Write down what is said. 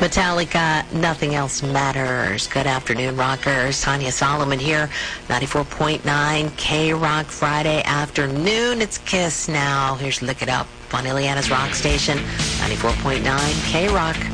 Metallica, Nothing Else Matters. Good afternoon, rockers. Tanya Solomon here, 94.9 K-Rock Friday afternoon. It's KISS now. Here's Lick It Up on Ileana's Rock Station, 94.9 K-Rock.